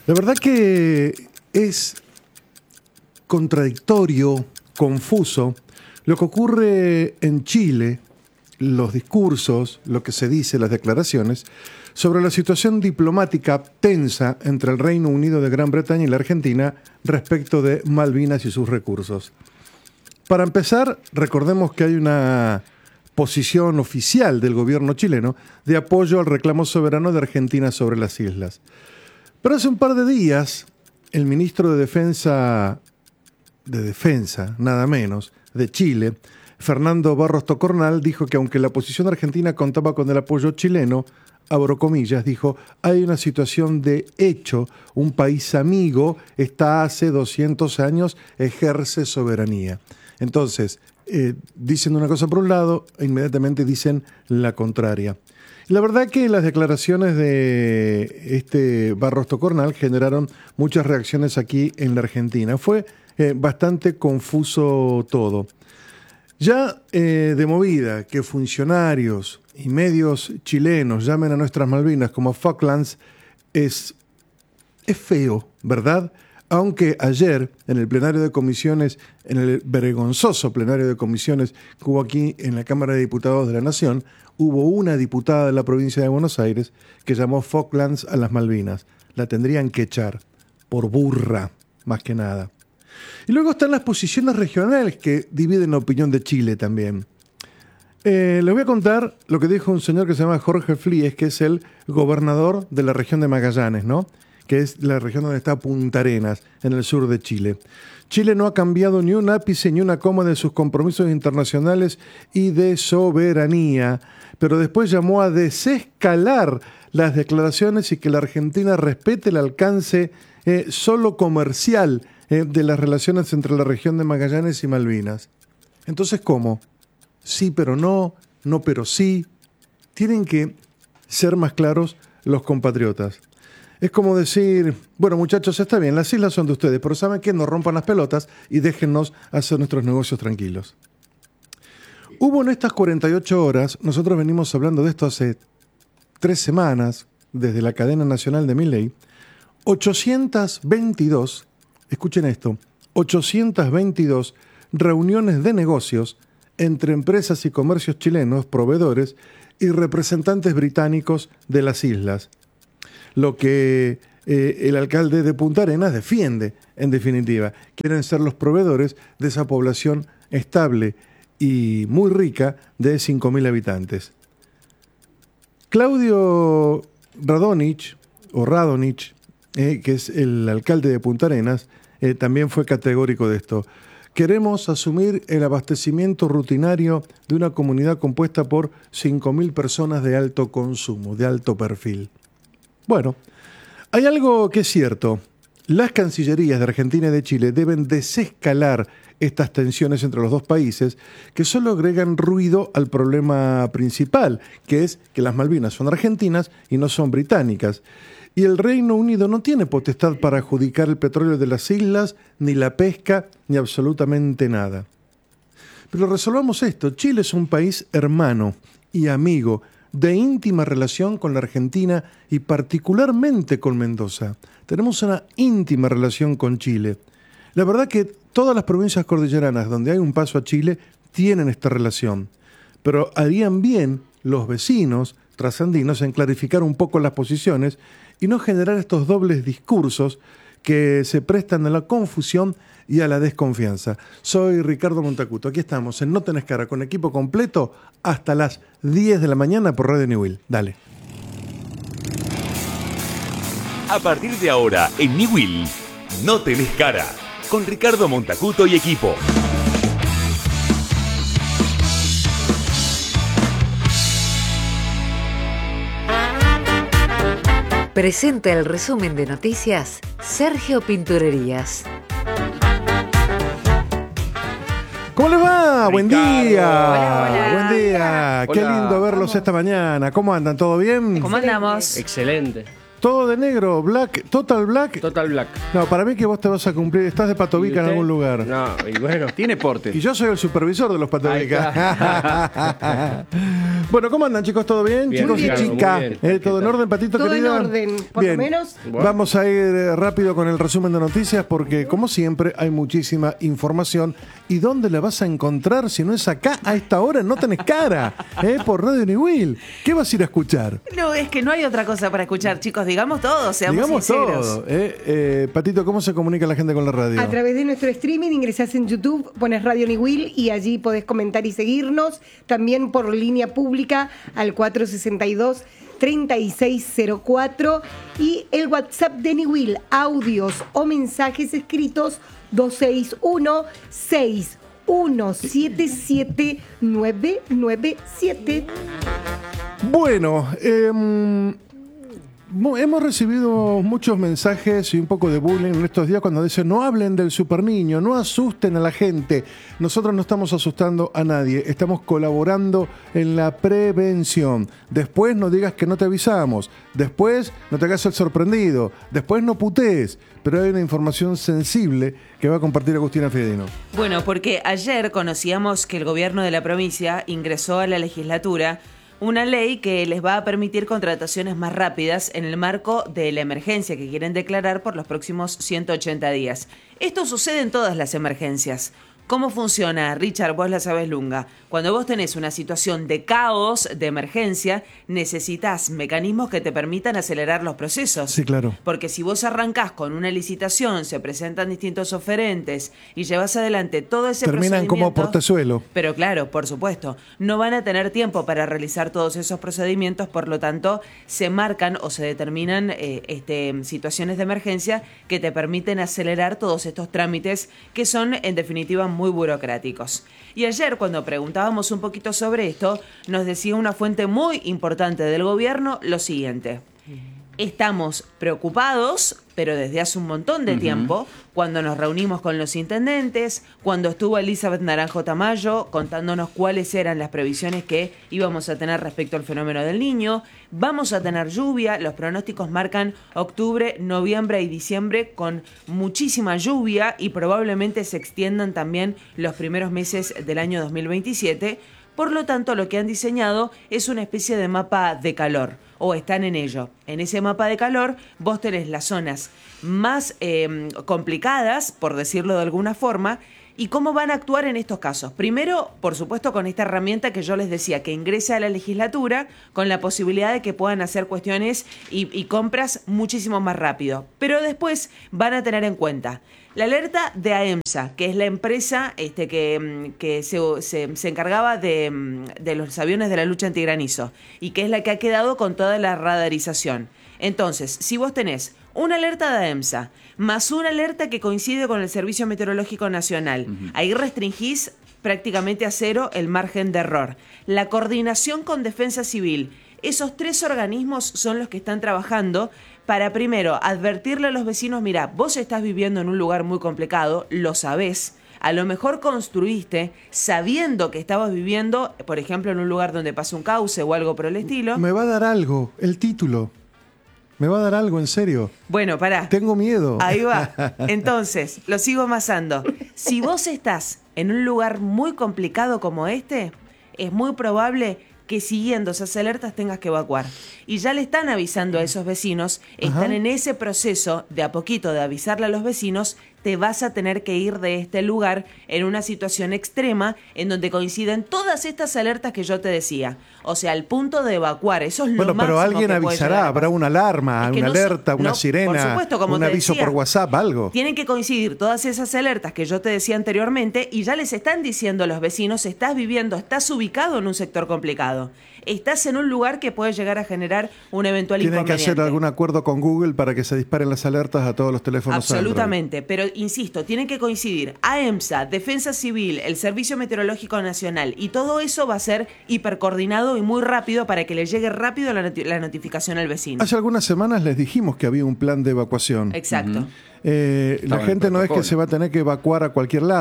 La verdad que es contradictorio, confuso, lo que ocurre en Chile, los discursos, lo que se dice, las declaraciones, sobre la situación diplomática tensa entre el Reino Unido de Gran Bretaña y la Argentina respecto de Malvinas y sus recursos. Para empezar, recordemos que hay una posición oficial del gobierno chileno de apoyo al reclamo soberano de Argentina sobre las islas. Pero hace un par de días, el ministro de Defensa, nada menos, de Chile, Fernando Barros Tocornal, dijo que aunque la posición argentina contaba con el apoyo chileno, abro comillas, dijo, hay una situación de hecho, un país amigo está hace 200 años, ejerce soberanía. Entonces, dicen una cosa por un lado, e inmediatamente dicen la contraria. La verdad que las declaraciones de Barros Tocornal generaron muchas reacciones aquí en la Argentina. Fue bastante confuso todo. Ya de movida que funcionarios y medios chilenos llamen a nuestras Malvinas como Falklands es feo, ¿verdad? Aunque ayer en el plenario de comisiones, en el vergonzoso plenario de comisiones que hubo aquí en la Cámara de Diputados de la Nación, hubo una diputada de la provincia de Buenos Aires que llamó Falklands a las Malvinas. La tendrían que echar por burra, más que nada. Y luego están las posiciones regionales que dividen la opinión de Chile también. Les voy a contar lo que dijo un señor que se llama Jorge Flies, que es el gobernador de la región de Magallanes, ¿no? Que es la región donde está Punta Arenas, en el sur de Chile. Chile no ha cambiado ni un ápice ni una coma de sus compromisos internacionales y de soberanía, pero después llamó a desescalar las declaraciones y que la Argentina respete el alcance solo comercial de las relaciones entre la región de Magallanes y Malvinas. Entonces, ¿cómo? Sí, pero no, no, pero sí. Tienen que ser más claros los compatriotas. Es como decir, bueno, muchachos, está bien, las islas son de ustedes, pero ¿saben qué? No rompan las pelotas y déjennos hacer nuestros negocios tranquilos. Hubo en estas 48 horas, nosotros venimos hablando de esto hace 3 semanas, desde la cadena nacional de Milei, 822, escuchen esto, 822 reuniones de negocios entre empresas y comercios chilenos, proveedores y representantes británicos de las islas. Lo que el alcalde de Punta Arenas defiende, en definitiva. Quieren ser los proveedores de esa población estable y muy rica de 5.000 habitantes. Claudio Radonich, que es el alcalde de Punta Arenas, también fue categórico de esto. Queremos asumir el abastecimiento rutinario de una comunidad compuesta por 5.000 personas de alto consumo, de alto perfil. Bueno, hay algo que es cierto. Las cancillerías de Argentina y de Chile deben desescalar estas tensiones entre los dos países que solo agregan ruido al problema principal, que es que las Malvinas son argentinas y no son británicas. Y el Reino Unido no tiene potestad para adjudicar el petróleo de las islas, ni la pesca, ni absolutamente nada. Pero resolvamos esto. Chile es un país hermano y amigo, de íntima relación con la Argentina y particularmente con Mendoza. Tenemos una íntima relación con Chile. La verdad que todas las provincias cordilleranas donde hay un paso a Chile tienen esta relación. Pero harían bien los vecinos trasandinos en clarificar un poco las posiciones y no generar estos dobles discursos que se prestan a la confusión y a la desconfianza. Soy Ricardo Montacuto, aquí estamos en No Tenés Cara, con equipo completo hasta las 10 de la mañana por Radio Newell. Dale. A partir de ahora, en Newell, No Tenés Cara, con Ricardo Montacuto y equipo. Presenta el resumen de noticias Sergio Pinturerías. ¿Cómo les va? Buen día. Hola. Buen día. Qué lindo verlos esta mañana. ¿Cómo andan? ¿Todo bien? ¿Cómo andamos? Excelente. Todo de negro, black, total black. Total black. No, para mí que vos te vas a cumplir, estás de patobica en algún lugar. No, y bueno, tiene porte. Y yo soy el supervisor de los patobica. Bueno, ¿cómo andan, chicos? ¿Todo bien? Bien, Chicos y Ricardo, chicas. muy bien. ¿Todo en orden, Patito, Todo en querida? orden, por lo Bien. menos. Bueno. Vamos a ir rápido con el resumen de noticias porque, como siempre, hay muchísima información. ¿Y dónde la vas a encontrar si no es acá a esta hora? No tenés cara, por Radio Niwil. ¿Qué vas a ir a escuchar? No, es que no hay otra cosa para escuchar, chicos. Digamos todo, seamos Digamos sinceros. todo. Patito, ¿cómo se comunica la gente con la radio? A través de nuestro streaming ingresás en YouTube, pones Radio Niwil y allí podés comentar y seguirnos. También por línea pública al 462-3604 y el WhatsApp de Niwil, audios o mensajes escritos 261-6177-997. Bueno, hemos recibido muchos mensajes y un poco de bullying en estos días cuando dicen no hablen del super niño, no asusten a la gente. Nosotros no estamos asustando a nadie, estamos colaborando en la prevención. Después no digas que no te avisamos, después no te hagas el sorprendido, después no putees, pero hay una información sensible que va a compartir Agustina Fiedino. Bueno, porque ayer conocíamos que el gobierno de la provincia ingresó a la legislatura una ley que les va a permitir contrataciones más rápidas en el marco de la emergencia que quieren declarar por los próximos 180 días. Esto sucede en todas las emergencias. ¿Cómo funciona, Richard? Vos la sabés, Lunga. Cuando vos tenés una situación de caos, de emergencia, necesitas mecanismos que te permitan acelerar los procesos. Sí, claro. Porque si vos arrancás con una licitación, se presentan distintos oferentes y llevas adelante todo ese Terminan como procedimiento, portezuelo. pero claro, por supuesto, no van a tener tiempo para realizar todos esos procedimientos, por lo tanto, se marcan o se determinan situaciones de emergencia que te permiten acelerar todos estos trámites que son, en definitiva, muy burocráticos. Y ayer, cuando preguntábamos un poquito sobre esto, nos decía una fuente muy importante del gobierno lo siguiente: estamos preocupados, pero desde hace un montón de tiempo, cuando nos reunimos con los intendentes, cuando estuvo Elizabeth Naranjo Tamayo contándonos cuáles eran las previsiones que íbamos a tener respecto al fenómeno del Niño. Vamos a tener lluvia, los pronósticos marcan octubre, noviembre y diciembre con muchísima lluvia y probablemente se extiendan también los primeros meses del año 2027. Por lo tanto, lo que han diseñado es una especie de mapa de calor, o están en ello. En ese mapa de calor vos tenés las zonas más complicadas, por decirlo de alguna forma, y cómo van a actuar en estos casos. Primero, por supuesto, con esta herramienta que yo les decía, que ingrese a la legislatura con la posibilidad de que puedan hacer cuestiones y compras muchísimo más rápido. Pero después van a tener en cuenta la alerta de AEMSA, que es la empresa que se encargaba de los aviones de la lucha antigranizo y que es la que ha quedado con toda la radarización. Entonces, si vos tenés una alerta de AEMSA más una alerta que coincide con el Servicio Meteorológico Nacional, ahí restringís prácticamente a cero el margen de error. La coordinación con Defensa Civil, esos tres organismos son los que están trabajando para, primero, advertirle a los vecinos: mira, vos estás viviendo en un lugar muy complicado, lo sabés, a lo mejor construiste sabiendo que estabas viviendo, por ejemplo, en un lugar donde pasa un cauce o algo por el estilo. Me va a dar algo, el título. Me va a dar algo, en serio. Bueno, pará. Tengo miedo. Ahí va. Entonces, lo sigo amasando. Si vos estás en un lugar muy complicado como este, es muy probable que siguiendo esas alertas tengas que evacuar. Y ya le están avisando a esos vecinos, están en ese proceso de a poquito de avisarle a los vecinos: te vas a tener que ir de este lugar en una situación extrema en donde coinciden todas estas alertas que yo te decía. O sea, al punto de evacuar, eso es lo máximo. Bueno, pero alguien que puede avisará, llegar a habrá pasar. una alarma, Es que una no alerta, una no, sirena, por supuesto, como un te aviso decía, por WhatsApp, algo. Tienen que coincidir todas esas alertas que yo te decía anteriormente y ya les están diciendo a los vecinos: estás viviendo, estás ubicado en un sector complicado. Estás en un lugar que puede llegar a generar un eventual Tienen que inconveniente. hacer algún acuerdo con Google para que se disparen las alertas a todos los teléfonos Absolutamente, pero insisto, tienen que coincidir AEMSA, Defensa Civil, el Servicio Meteorológico Nacional, y todo eso va a ser hipercoordinado y muy rápido para que le llegue rápido la notificación al vecino. Hace algunas semanas les dijimos que había un plan de evacuación. Exacto. La gente no es que se va a tener que evacuar a cualquier lado.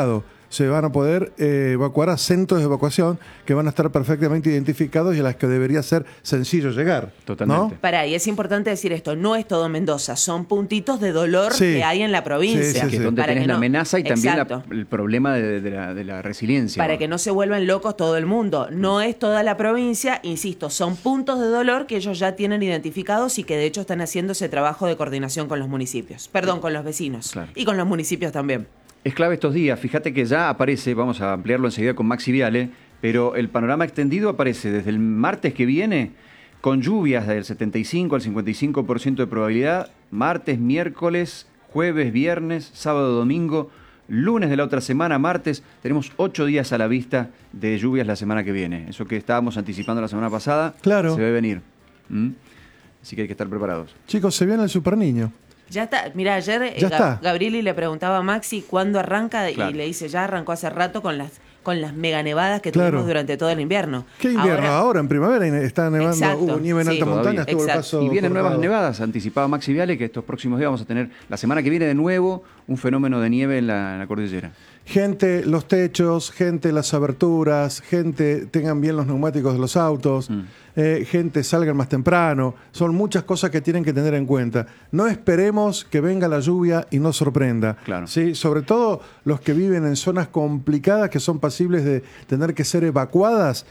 se van a poder evacuar a centros de evacuación que van a estar perfectamente identificados y a las que debería ser sencillo llegar. Totalmente. ¿No? Pará, y es importante decir esto, no es todo Mendoza, son puntitos de dolor que hay en la provincia. Sí, Que es donde Para tenés que la no- amenaza y también Exacto. el problema de la resiliencia. Para que no se vuelvan locos todo el mundo. No es toda la provincia, insisto, son puntos de dolor que ellos ya tienen identificados y que de hecho están haciendo ese trabajo de coordinación con los municipios. Perdón, con los vecinos. Claro. Y con los municipios también. Es clave estos días, fíjate que ya aparece, vamos a ampliarlo enseguida con Maxi Viale, pero el panorama extendido aparece desde el martes que viene con lluvias del 75 al 55% de probabilidad, martes, miércoles, jueves, viernes, sábado, domingo, lunes de la otra semana, martes, tenemos 8 días a la vista de lluvias la semana que viene. Eso que estábamos anticipando la semana pasada, Claro. se ve venir. Así que hay que estar preparados. Chicos, se viene el Super Niño. Ya está. Mira, ayer Ya está. Gabrieli le preguntaba a Maxi cuándo arranca Claro. y le dice, ya arrancó hace rato con las mega nevadas que Claro. tuvimos durante todo el invierno. ¿Qué invierno? Ahora en primavera está nevando, Exacto, hubo nieve en sí. altas Todavía. montañas, tuvo el Exacto. paso Y vienen cortado. nuevas nevadas, anticipaba Maxi Viale, que estos próximos días vamos a tener, la semana que viene de nuevo, un fenómeno de nieve en la cordillera. Gente, los techos, gente, las aberturas, gente, tengan bien los neumáticos de los autos, gente, salgan más temprano. Son muchas cosas que tienen que tener en cuenta. No esperemos que venga la lluvia y nos sorprenda. Claro. ¿Sí? Sobre todo los que viven en zonas complicadas que son pasibles de tener que ser evacuadas.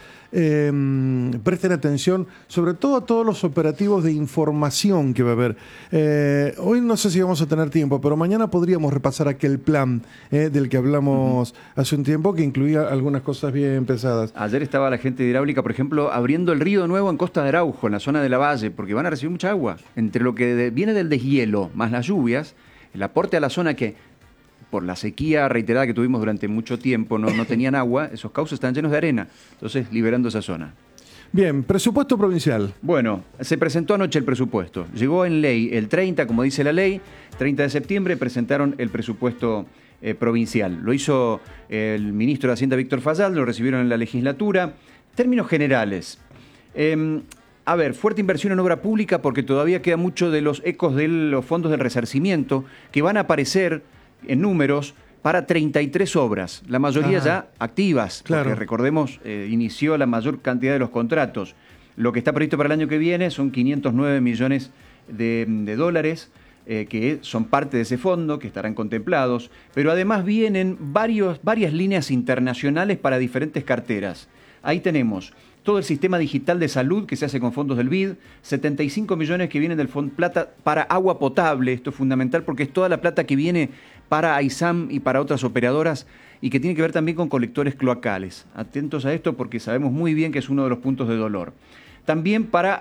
Presten atención, sobre todo a todos los operativos de información que va a haber. Hoy no sé si vamos a tener tiempo, pero mañana podríamos repasar aquel plan del que hablamos hace un tiempo, que incluía algunas cosas bien pesadas. Ayer estaba la gente de hidráulica, por ejemplo, abriendo el río de nuevo en Costa de Araujo, en la zona de la Valle, porque van a recibir mucha agua. Entre lo que viene del deshielo más las lluvias, el aporte a la zona que, por la sequía reiterada que tuvimos durante mucho tiempo, no tenían agua, esos cauces están llenos de arena. Entonces, liberando esa zona. Bien, presupuesto provincial. Bueno, se presentó anoche el presupuesto. Llegó en ley el 30, como dice la ley, 30 de septiembre presentaron el presupuesto provincial. Lo hizo el ministro de Hacienda, Víctor Fayal, lo recibieron en la legislatura. Términos generales. A ver, fuerte inversión en obra pública porque todavía queda mucho de los ecos de los fondos del resarcimiento que van a aparecer en números para 33 obras, la mayoría ya activas, Claro. porque recordemos, inició la mayor cantidad de los contratos. Lo que está previsto para el año que viene son 509 millones de dólares, que son parte de ese fondo, que estarán contemplados, pero además vienen varias líneas internacionales para diferentes carteras. Ahí tenemos todo el sistema digital de salud que se hace con fondos del BID, 75 millones que vienen del Fondo Plata para agua potable, esto es fundamental porque es toda la plata que viene para AISAM y para otras operadoras y que tiene que ver también con colectores cloacales. Atentos a esto porque sabemos muy bien que es uno de los puntos de dolor. También para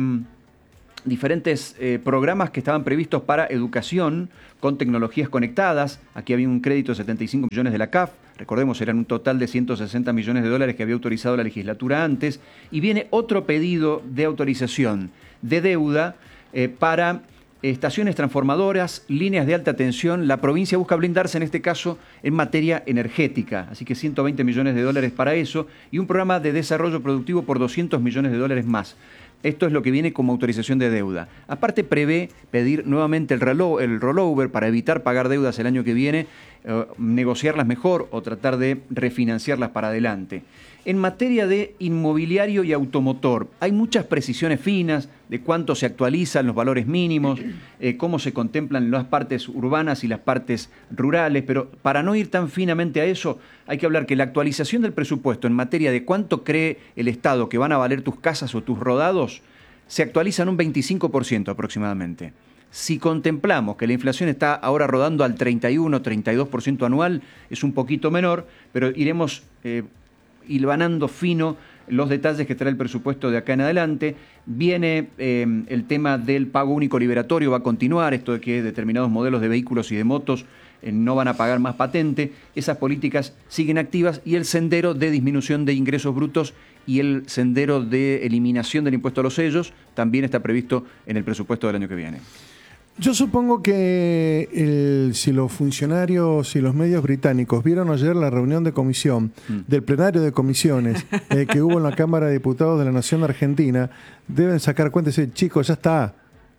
diferentes programas que estaban previstos para educación con tecnologías conectadas. Aquí había un crédito de 75 millones de la CAF. Recordemos, eran un total de 160 millones de dólares que había autorizado la legislatura antes. Y viene otro pedido de autorización de deuda para estaciones transformadoras, líneas de alta tensión. La provincia busca blindarse en este caso en materia energética. Así que 120 millones de dólares para eso y un programa de desarrollo productivo por 200 millones de dólares más. Esto es lo que viene como autorización de deuda. Aparte prevé pedir nuevamente el rollover para evitar pagar deudas el año que viene, negociarlas mejor o tratar de refinanciarlas para adelante. En materia de inmobiliario y automotor, hay muchas precisiones finas de cuánto se actualizan los valores mínimos, cómo se contemplan las partes urbanas y las partes rurales, pero para no ir tan finamente a eso, hay que hablar que la actualización del presupuesto en materia de cuánto cree el Estado que van a valer tus casas o tus rodados, se actualizan un 25% aproximadamente. Si contemplamos que la inflación está ahora rodando al 31-32% anual, es un poquito menor, pero iremos hilvanando fino los detalles que trae el presupuesto de acá en adelante. Viene el tema del pago único liberatorio, va a continuar, esto de que determinados modelos de vehículos y de motos no van a pagar más patente. Esas políticas siguen activas y el sendero de disminución de ingresos brutos y el sendero de eliminación del impuesto a los sellos también está previsto en el presupuesto del año que viene. Yo supongo que si los funcionarios y los medios británicos vieron ayer la reunión de comisión del plenario de comisiones que hubo en la Cámara de Diputados de la Nación Argentina, deben sacar cuenta y decir, chicos, ya está.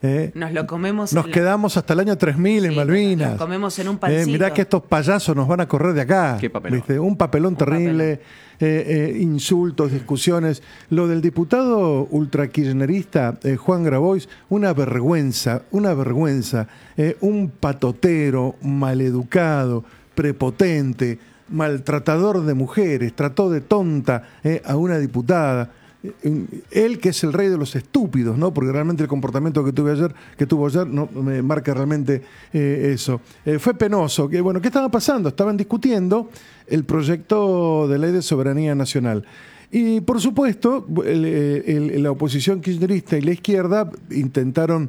Nos lo comemos. Nos quedamos hasta el año 3000 en Malvinas. Nos comemos en un pancito. Mirá que estos payasos nos van a correr de acá. Qué papelón. ¿Viste? Un papelón terrible, insultos, discusiones. Lo del diputado ultrakirchnerista Juan Grabois, una vergüenza, un patotero, maleducado, prepotente, maltratador de mujeres, trató de tonta a una diputada. Él, que es el rey de los estúpidos, ¿no? Porque realmente el comportamiento que tuvo ayer no me marca realmente eso. Fue penoso. ¿Qué estaba pasando? Estaban discutiendo el proyecto de ley de soberanía nacional. Y por supuesto, la oposición kirchnerista y la izquierda intentaron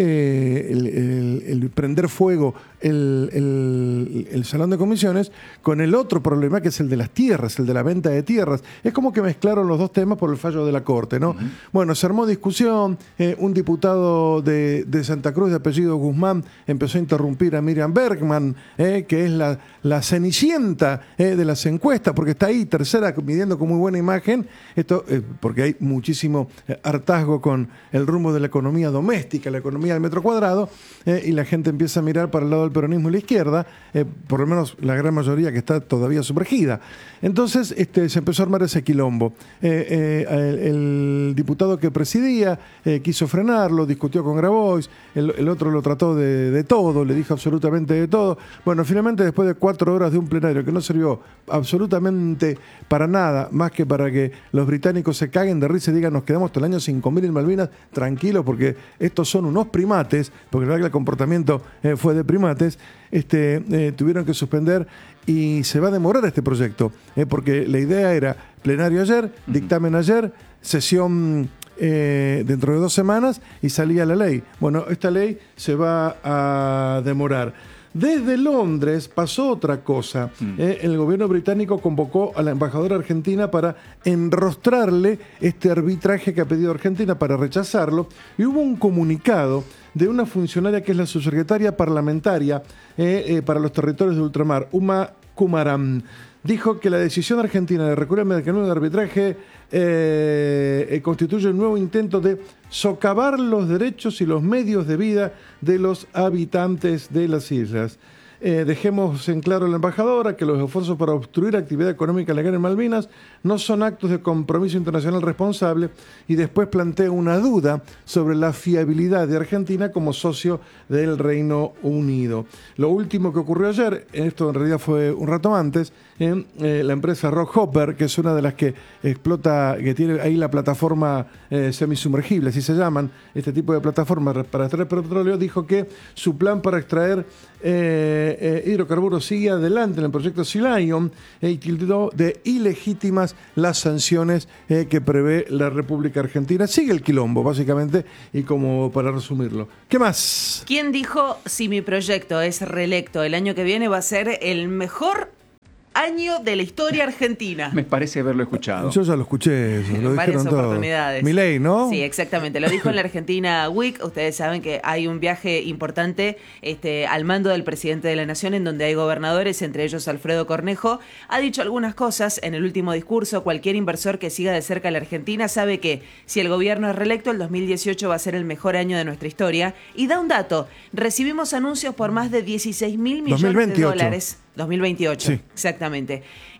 prender fuego el salón de comisiones con el otro problema, que es el de las tierras, el de la venta de tierras. Es como que mezclaron los dos temas por el fallo de la Corte, ¿no? Bueno, se armó discusión, un diputado de Santa Cruz de apellido Guzmán empezó a interrumpir a Miriam Bergman, que es la cenicienta de las encuestas, porque está ahí tercera midiendo con muy buena imagen, esto porque hay muchísimo hartazgo con el rumbo de la economía doméstica, la economía del metro cuadrado, y la gente empieza a mirar para el lado del peronismo y la izquierda, por lo menos la gran mayoría que está todavía sumergida. Entonces se empezó a armar ese quilombo. El diputado que presidía quiso frenarlo, discutió con Grabois, el otro lo trató de todo, le dijo absolutamente de todo. Bueno, finalmente, después de 4 horas de un plenario que no sirvió absolutamente para nada, más que para que los británicos se caguen de risa y digan nos quedamos hasta el año 5000 en Malvinas, tranquilos, porque estos son unos primates, porque la verdad que el comportamiento fue de primates, tuvieron que suspender y se va a demorar este proyecto, porque la idea era plenario ayer, dictamen ayer, sesión dentro de 2 semanas y salía la ley. Bueno, esta ley se va a demorar. Desde Londres pasó otra cosa. El gobierno británico convocó a la embajadora argentina para enrostrarle este arbitraje que ha pedido Argentina, para rechazarlo, y hubo un comunicado de una funcionaria que es la subsecretaria parlamentaria para los territorios de ultramar, Uma Kumaram. Dijo que la decisión argentina de recurrir al mecanismo de arbitraje constituye un nuevo intento de socavar los derechos y los medios de vida de los habitantes de las islas. Dejemos en claro a la embajadora que los esfuerzos para obstruir actividad económica legal en Malvinas no son actos de compromiso internacional responsable, y después plantea una duda sobre la fiabilidad de Argentina como socio del Reino Unido. Lo último que ocurrió ayer, esto en realidad fue un rato antes, la empresa Rockhopper, que es una de las que explota, que tiene ahí la plataforma semisumergible, así se llaman, este tipo de plataformas para extraer petróleo, dijo que su plan para extraer hidrocarburos sigue adelante en el proyecto Sea Lion, y tildó de ilegítimas las sanciones que prevé la República Argentina. Sigue el quilombo, básicamente, y como para resumirlo. ¿Qué más? ¿Quién dijo si mi proyecto es reelecto el año que viene va a ser el mejor año de la historia argentina? Me parece haberlo escuchado. Yo ya lo escuché, eso, lo varias dijeron todos. oportunidades. Milei, ¿no? Sí, exactamente. Lo dijo en la Argentina Week. Ustedes saben que hay un viaje importante al mando del presidente de la Nación, en donde hay gobernadores, entre ellos Alfredo Cornejo. Ha dicho algunas cosas en el último discurso. Cualquier inversor que siga de cerca a la Argentina sabe que si el gobierno es reelecto, el 2018 va a ser el mejor año de nuestra historia. Y da un dato. Recibimos anuncios por más de 16 mil millones 2028. de dólares. 2028, sí. Exactamente.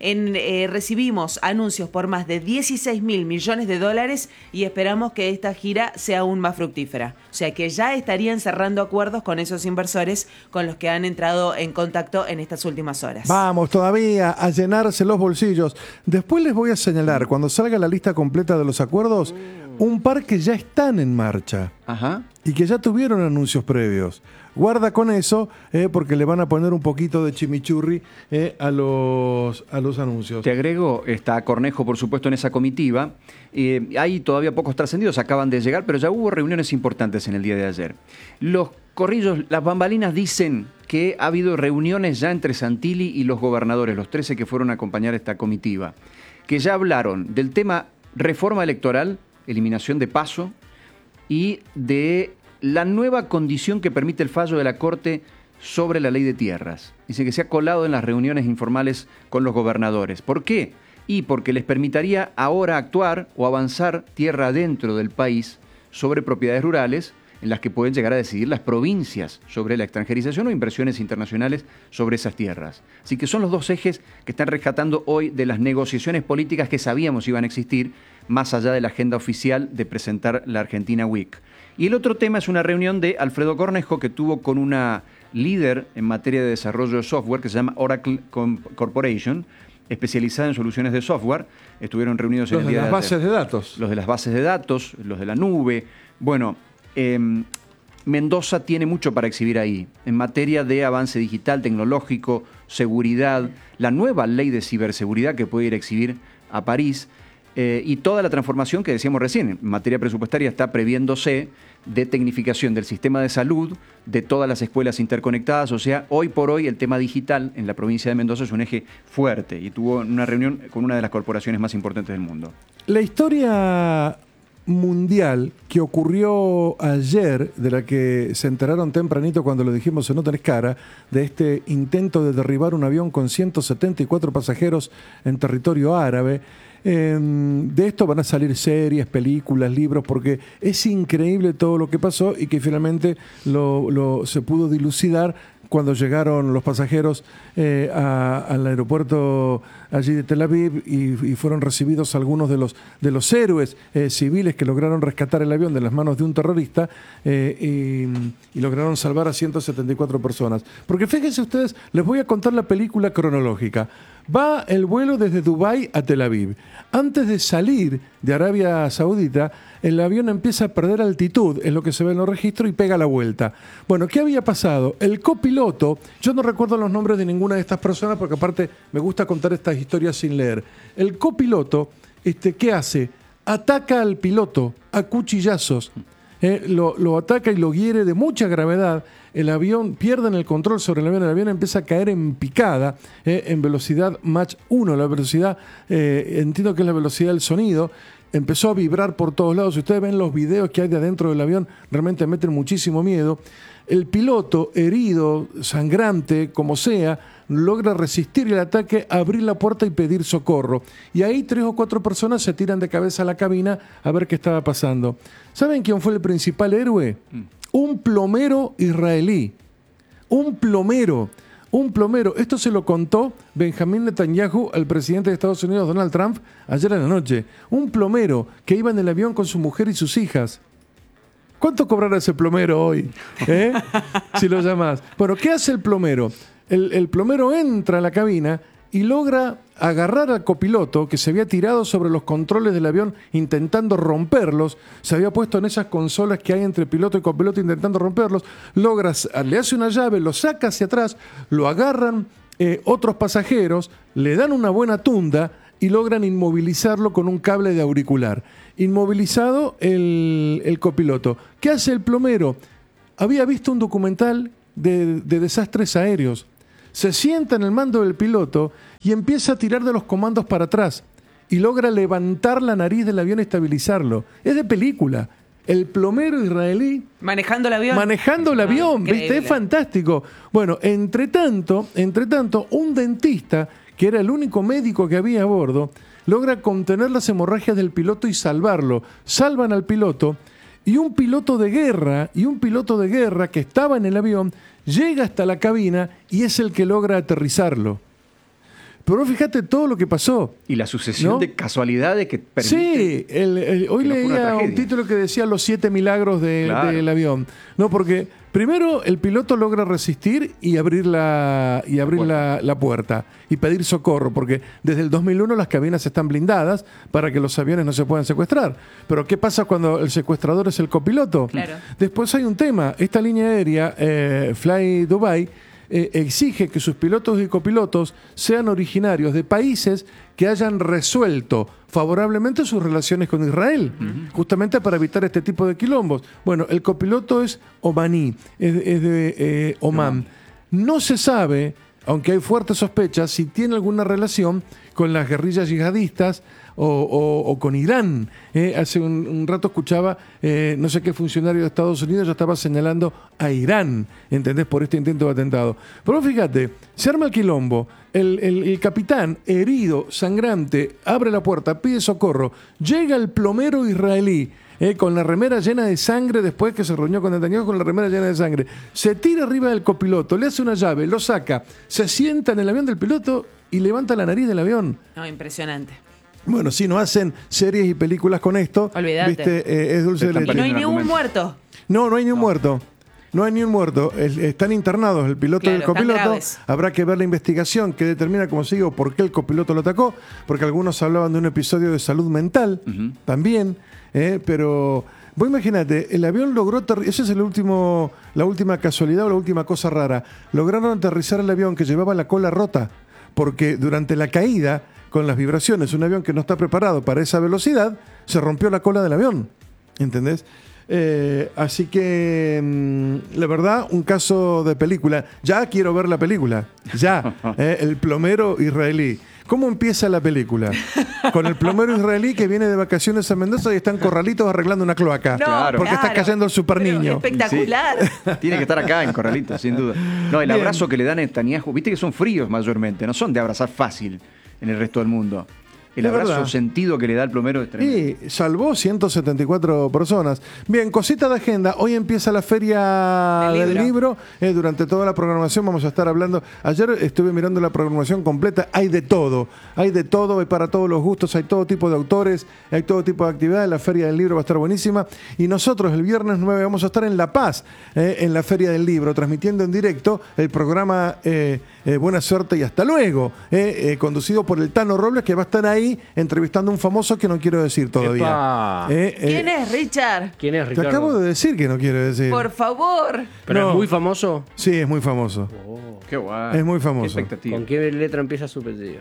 Recibimos anuncios por más de 16 mil millones de dólares y esperamos que esta gira sea aún más fructífera. O sea que ya estarían cerrando acuerdos con esos inversores con los que han entrado en contacto en estas últimas horas. Vamos todavía a llenarse los bolsillos. Después les voy a señalar, cuando salga la lista completa de los acuerdos, un par que ya están en marcha. Ajá. Y que ya tuvieron anuncios previos. Guarda con eso, porque le van a poner un poquito de chimichurri a los anuncios. Te agrego, está Cornejo, por supuesto, en esa comitiva. Hay todavía pocos trascendidos, acaban de llegar, pero ya hubo reuniones importantes en el día de ayer. Los corrillos, las bambalinas dicen que ha habido reuniones ya entre Santilli y los gobernadores, los 13 que fueron a acompañar esta comitiva, que ya hablaron del tema reforma electoral, eliminación de PASO, y de la nueva condición que permite el fallo de la Corte sobre la ley de tierras. Dice que se ha colado en las reuniones informales con los gobernadores. ¿Por qué? Y porque les permitiría ahora actuar o avanzar tierra dentro del país sobre propiedades rurales, en las que pueden llegar a decidir las provincias sobre la extranjerización o inversiones internacionales sobre esas tierras. Así que son los dos ejes que están rescatando hoy de las negociaciones políticas que sabíamos iban a existir, más allá de la agenda oficial de presentar la Argentina Week. Y el otro tema es una reunión de Alfredo Cornejo que tuvo con una líder en materia de desarrollo de software que se llama Oracle Corporation, especializada en soluciones de software. Estuvieron reunidos en el día de las bases de datos. Los de las bases de datos, los de la nube. Bueno, Mendoza tiene mucho para exhibir ahí, en materia de avance digital, tecnológico, seguridad, la nueva ley de ciberseguridad que puede ir a exhibir a París, y toda la transformación que decíamos recién, en materia presupuestaria está previéndose de tecnificación del sistema de salud, de todas las escuelas interconectadas. O sea, hoy por hoy el tema digital en la provincia de Mendoza es un eje fuerte y tuvo una reunión con una de las corporaciones más importantes del mundo. La historia mundial que ocurrió ayer, de la que se enteraron tempranito cuando lo dijimos en No Tenés Cara, de este intento de derribar un avión con 174 pasajeros en territorio árabe. De esto van a salir series, películas, libros, porque es increíble todo lo que pasó y que finalmente se pudo dilucidar cuando llegaron los pasajeros al aeropuerto allí de Tel Aviv y fueron recibidos algunos de los héroes civiles que lograron rescatar el avión de las manos de un terrorista y lograron salvar a 174 personas. Porque fíjense ustedes, les voy a contar la película cronológica. Va el vuelo desde Dubái a Tel Aviv. Antes de salir de Arabia Saudita, el avión empieza a perder altitud, es lo que se ve en los registros, y pega la vuelta. Bueno, ¿qué había pasado? El copiloto, yo no recuerdo los nombres de ninguna de estas personas, porque aparte me gusta contar estas historias sin leer. El copiloto, ¿qué hace? Ataca al piloto a cuchillazos. Lo ataca y lo hiere de mucha gravedad. El avión, pierden el control sobre el avión empieza a caer en picada, en velocidad Mach 1, la velocidad, entiendo que es la velocidad del sonido, empezó a vibrar por todos lados. Si ustedes ven los videos que hay de adentro del avión, realmente meten muchísimo miedo. El piloto, herido, sangrante, como sea, logra resistir el ataque, abrir la puerta y pedir socorro. Y ahí 3 o 4 personas se tiran de cabeza a la cabina a ver qué estaba pasando. ¿Saben quién fue el principal héroe? Un plomero israelí. Un plomero. Esto se lo contó Benjamín Netanyahu al presidente de Estados Unidos, Donald Trump, ayer en la noche. Un plomero que iba en el avión con su mujer y sus hijas. ¿Cuánto cobrará ese plomero hoy? Si lo llamás. Bueno, ¿qué hace el plomero? El plomero entra a la cabina y logra agarrar al copiloto que se había tirado sobre los controles del avión intentando romperlos, se había puesto en esas consolas que hay entre piloto y copiloto intentando romperlos, le hace una llave, lo saca hacia atrás, lo agarran otros pasajeros, le dan una buena tunda y logran inmovilizarlo con un cable de auricular. Inmovilizado el copiloto. ¿Qué hace el plomero? Había visto un documental de desastres aéreos. Se sienta en el mando del piloto y empieza a tirar de los comandos para atrás y logra levantar la nariz del avión y estabilizarlo. Es de película. El plomero israelí manejando el avión. ¿Viste? Es fantástico. Bueno, entre tanto, un dentista, que era el único médico que había a bordo, logra contener las hemorragias del piloto y salvarlo. Salvan al piloto y un piloto de guerra que estaba en el avión llega hasta la cabina y es el que logra aterrizarlo. Pero fíjate todo lo que pasó. Y la sucesión, ¿no?, de casualidades que permiten. Sí, hoy leía un título que decía los 7 milagros del avión. No, porque primero el piloto logra resistir y abrir la puerta y pedir socorro, porque desde el 2001 las cabinas están blindadas para que los aviones no se puedan secuestrar. Pero ¿qué pasa cuando el secuestrador es el copiloto? Claro. Después hay un tema. Esta línea aérea, Fly Dubai, exige que sus pilotos y copilotos sean originarios de países que hayan resuelto favorablemente sus relaciones con Israel, justamente para evitar este tipo de quilombos. Bueno, el copiloto es omaní, es de Omán. No se sabe, aunque hay fuertes sospechas, si tiene alguna relación con las guerrillas yihadistas o con Irán. Hace un rato escuchaba, no sé qué funcionario de Estados Unidos ya estaba señalando a Irán, ¿entendés?, por este intento de atentado. Pero fíjate, se arma el quilombo, el capitán, herido, sangrante, abre la puerta, pide socorro, llega el plomero israelí, con la remera llena de sangre después que se reunió con Netanyahu con la remera llena de sangre. Se tira arriba del copiloto, le hace una llave, lo saca, se sienta en el avión del piloto y levanta la nariz del avión. No, impresionante. Bueno, si no hacen series y películas con esto, Olvídate. ¿viste? Es dulce de Están leche. Y no hay un ni un argumento. muerto. No hay ni un muerto. No hay ni un muerto. Están internados el piloto y el Claro, están copiloto. graves. Habrá que ver la investigación que determina, como se digo, por qué el copiloto lo atacó. Porque algunos hablaban de un episodio de salud mental también. Pero vos imagínate, el avión logró... Esa es la última casualidad o la última cosa rara. Lograron aterrizar el avión que llevaba la cola rota. Porque durante la caída, con las vibraciones, un avión que no está preparado para esa velocidad, se rompió la cola del avión. ¿Entendés? Así que, la verdad, un caso de película. Ya quiero ver la película. Ya. El plomero israelí. ¿Cómo empieza la película? Con el plomero israelí que viene de vacaciones a Mendoza y está en Corralitos arreglando una cloaca. No, Claro. Porque está cayendo el super Pero niño. espectacular. Sí. Tiene que estar acá en Corralito, sin duda. No, el Bien. abrazo que le dan a Netanyahu, viste que son fríos mayormente, no son de abrazar fácil en el resto del mundo. El Es abrazo verdad. sentido que le da el plomero es tremendo. Y salvó 174 personas. Bien, cosita de agenda. Hoy empieza la feria Del del libro. Durante toda la programación vamos a estar hablando. Ayer estuve mirando la programación completa. Hay de todo. Hay para todos los gustos. Hay todo tipo de autores. Hay todo tipo de actividades. La feria del libro va a estar buenísima. Y nosotros el viernes 9 vamos a estar en La Paz, en la feria del libro, transmitiendo en directo el programa Buena Suerte y Hasta Luego, conducido por el Tano Robles, que va a estar ahí entrevistando a un famoso que no quiero decir todavía. Epa. ¿Quién es Richard? ¿Quién es Te Ricardo? acabo de decir que no quiero decir. Por favor. ¿Pero No. es muy famoso? Sí, es muy famoso. Qué guay. Es muy Qué famoso. expectativa. ¿Con qué letra empieza su apellido?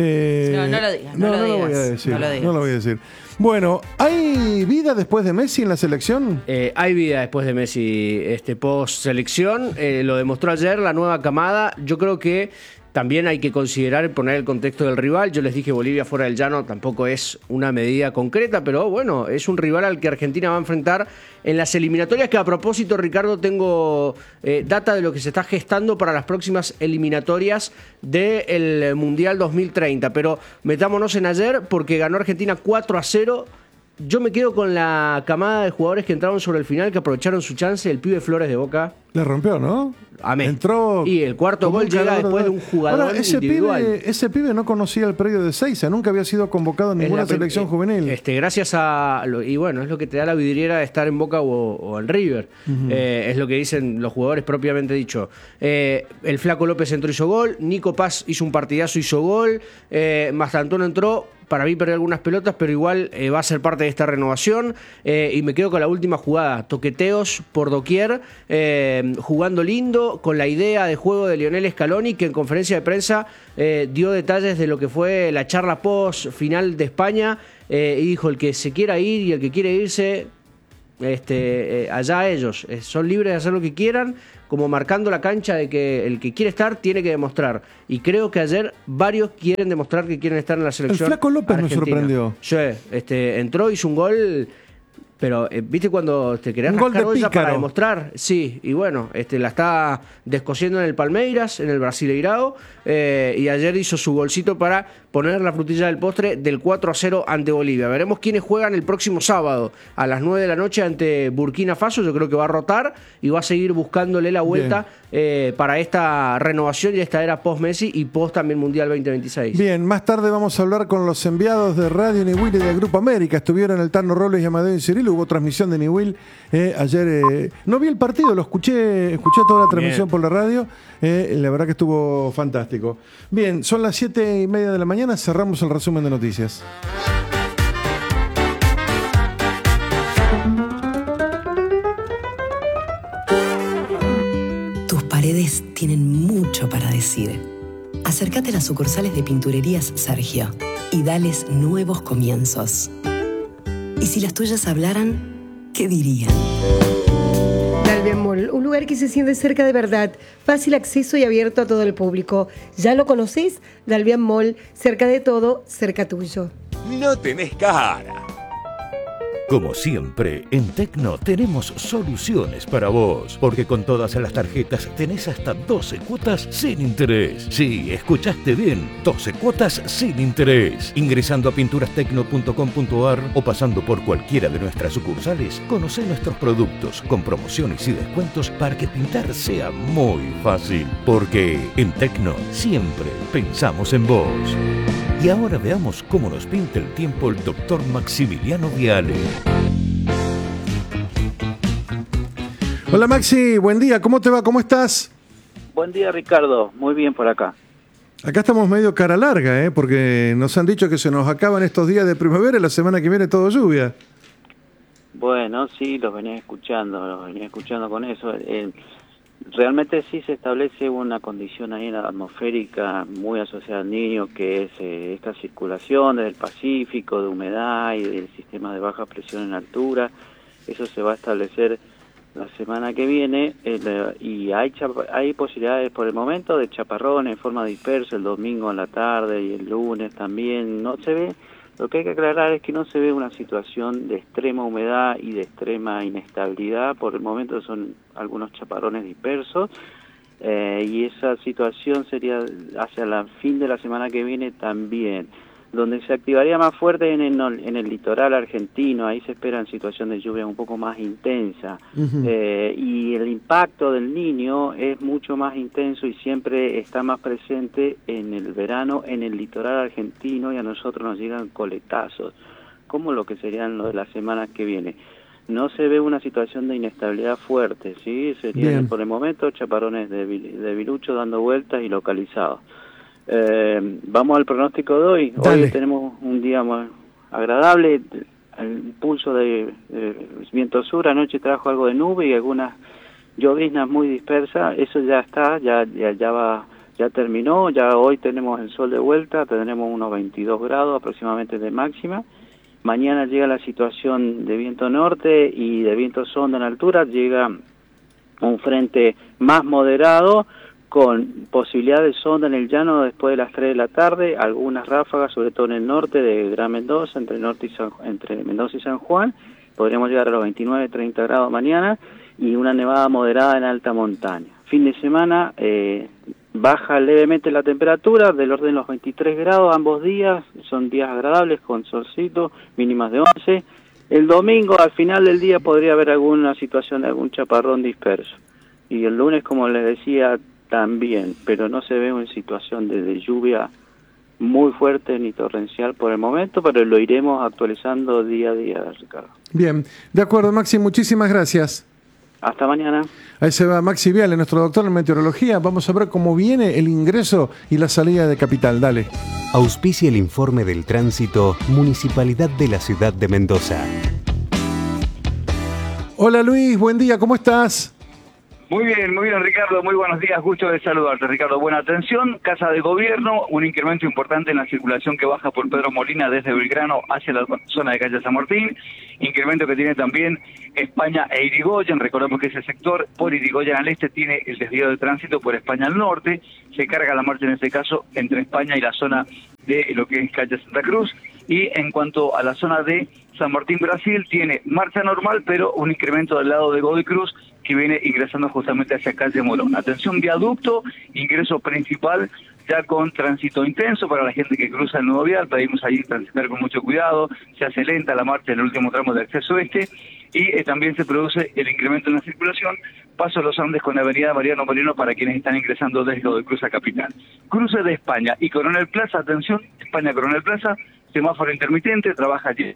No lo digas, no lo lo voy a digas, decir. no lo digas. No lo voy a decir. Bueno, ¿hay vida después de Messi en la selección? Hay vida después de Messi, post selección. Lo demostró ayer la nueva camada. Yo creo que también hay que considerar poner el contexto del rival. Yo les dije Bolivia fuera del llano tampoco es una medida concreta, pero bueno, es un rival al que Argentina va a enfrentar en las eliminatorias, que a propósito, Ricardo, tengo data de lo que se está gestando para las próximas eliminatorias del Mundial 2030. Pero metámonos en ayer porque ganó Argentina 4-0. Yo me quedo con la camada de jugadores que entraron sobre el final, que aprovecharon su chance. El pibe Flores de Boca. Le rompió, ¿no? Amén. Entró. Y el cuarto como gol un llega cargador después de un jugador Ahora, individual. ese pibe no conocía el predio de Seiza, nunca había sido convocado en ninguna selección juvenil. Gracias a... Y bueno, es lo que te da la vidriera de estar en Boca o en River. Es lo que dicen los jugadores propiamente dicho. El Flaco López entró y hizo gol. Nico Paz hizo un partidazo y hizo gol. Mastantuono entró. Para mí perdió algunas pelotas, pero igual va a ser parte de esta renovación. Y me quedo con la última jugada. Toqueteos por doquier, jugando lindo, con la idea de juego de Lionel Scaloni, que en conferencia de prensa dio detalles de lo que fue la charla post final de España. Y dijo, el que se quiera ir y el que quiere irse, allá ellos. Son libres de hacer lo que quieran, como marcando la cancha de que el que quiere estar tiene que demostrar. Y creo que ayer varios quieren demostrar que quieren estar en la selección. El Flaco López me argentina. sorprendió. Sí, entró, hizo un gol, pero ¿viste cuando te querés Un gol rascar de olla para pícaro. demostrar? Sí, y bueno, la está descosiendo en el Palmeiras, en el Brasileirao, y ayer hizo su golcito para poner la frutilla del postre del 4-0 ante Bolivia. Veremos quiénes juegan el próximo sábado a las 9 de la noche ante Burkina Faso. Yo creo que va a rotar y va a seguir buscándole la vuelta para esta renovación y esta era post-Messi y post también Mundial 2026. Bien, más tarde vamos a hablar con los enviados de Radio Niwil y del Grupo América. Estuvieron el Tano Robles y Amadeo y Cirilo. Hubo transmisión de Niwil ayer. No vi el partido, lo escuché toda la transmisión por la radio. La verdad que estuvo fantástico. Bien, son las 7:30 de la mañana. Cerramos el resumen de noticias. Tus paredes tienen mucho para decir. Acércate a las sucursales de Pinturerías Sergio y dales nuevos comienzos. Y si las tuyas hablaran, ¿qué dirían? Dalvian Mall, un lugar que se siente cerca de verdad, fácil acceso y abierto a todo el público. ¿Ya lo conocés? Dalvian Mall, cerca de todo, cerca tuyo. No tenés cara. Como siempre, en Tecno tenemos soluciones para vos, porque con todas las tarjetas tenés hasta 12 cuotas sin interés. Sí, escuchaste bien, 12 cuotas sin interés. Ingresando a pinturastecno.com.ar o pasando por cualquiera de nuestras sucursales, conocé nuestros productos con promociones y descuentos para que pintar sea muy fácil. Porque en Tecno siempre pensamos en vos. Y ahora veamos cómo nos pinta el tiempo el doctor Maximiliano Viale. Hola Maxi, buen día, ¿cómo te va? ¿Cómo estás? Buen día Ricardo, muy bien por acá. Acá estamos medio cara larga, porque nos han dicho que se nos acaban estos días de primavera y la semana que viene todo lluvia. Bueno, sí, los venía escuchando con eso. Realmente sí se establece una condición ahí atmosférica muy asociada al Niño, que es esta circulación desde el Pacífico, de humedad y del sistema de baja presión en altura. Eso se va a establecer la semana que viene y hay posibilidades por el momento de chaparrones en forma dispersa el domingo en la tarde y el lunes también. No se ve, lo que hay que aclarar es que no se ve una situación de extrema humedad y de extrema inestabilidad. Por el momento son algunos chaparrones dispersos y esa situación sería hacia el fin de la semana que viene también. Donde se activaría más fuerte en el litoral argentino, ahí se esperan situaciones de lluvia un poco más intensa. Y el impacto del Niño es mucho más intenso y siempre está más presente en el verano en el litoral argentino, y a nosotros nos llegan coletazos, como lo que serían lo de las semanas que viene. No se ve una situación de inestabilidad fuerte, ¿sí? Serían por el momento chaparrones de debilucho dando vueltas y localizados. Vamos al pronóstico de hoy. Dale. Hoy tenemos un día más agradable, el pulso de viento sur. Anoche trajo algo de nube y algunas lloviznas muy dispersas. Eso ya está, ya terminó. Ya hoy tenemos el sol de vuelta, tendremos unos 22 grados aproximadamente de máxima. Mañana llega la situación de viento norte y de viento sonda en altura. Llega un frente más moderado, con posibilidad de sonda en el llano después de las 3 de la tarde, algunas ráfagas, sobre todo en el norte de Gran Mendoza, entre Mendoza y San Juan. Podríamos llegar a los 29-30 grados mañana, y una nevada moderada en alta montaña. Fin de semana baja levemente la temperatura, del orden de los 23 grados ambos días, son días agradables con solcito, mínimas de 11. El domingo, al final del día, podría haber alguna situación de algún chaparrón disperso. Y el lunes, como les decía, también, pero no se ve una situación de lluvia muy fuerte ni torrencial por el momento, pero lo iremos actualizando día a día, Ricardo. Bien, de acuerdo, Maxi, muchísimas gracias. Hasta mañana. Ahí se va Maxi Viale, nuestro doctor en meteorología. Vamos a ver cómo viene el ingreso y la salida de Capital. Dale. Auspicia el informe del tránsito Municipalidad de la Ciudad de Mendoza. Hola Luis, buen día, ¿cómo estás? Muy bien, Ricardo, muy buenos días, gusto de saludarte, Ricardo. Buena atención, Casa de Gobierno, un incremento importante en la circulación que baja por Pedro Molina desde Belgrano hacia la zona de calle San Martín, incremento que tiene también España e Irigoyen. Recordemos que ese sector por Irigoyen al este tiene el desvío de tránsito por España al norte, se carga la marcha en este caso entre España y la zona de lo que es calle Santa Cruz. Y en cuanto a la zona de San Martín, Brasil, tiene marcha normal, pero un incremento del lado de Godoy Cruz que viene ingresando justamente hacia calle Morón. Atención, viaducto, ingreso principal, ya con tránsito intenso para la gente que cruza el nuevo vial. Pedimos ahí transitar con mucho cuidado, se hace lenta la marcha en el último tramo de acceso este, y también se produce el incremento en la circulación, paso a los Andes con la avenida Mariano Moreno para quienes están ingresando desde Godoy Cruz a Capital. Cruce de España y Coronel Plaza, atención, España Coronel Plaza, semáforo intermitente, trabaja allí.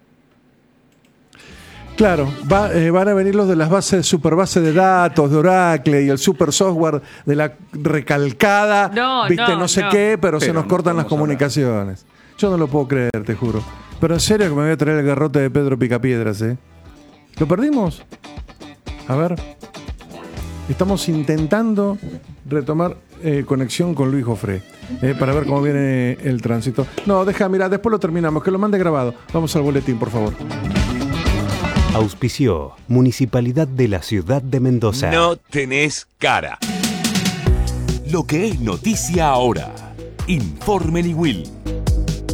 Claro, van a venir los de las bases, super base de datos de Oracle y el super software de la recalcada, no sé qué, pero se nos cortan las comunicaciones. Yo no lo puedo creer, te juro. Pero en serio que me voy a traer el garrote de Pedro Picapiedras, ¿eh? ¿Lo perdimos? A ver. Estamos intentando retomar conexión con Luis Jofré para ver cómo viene el tránsito. No, mira, después lo terminamos, que lo mande grabado. Vamos al boletín, por favor. Auspició Municipalidad de la Ciudad de Mendoza. No tenés cara. Lo que es noticia ahora. Informe Niwil.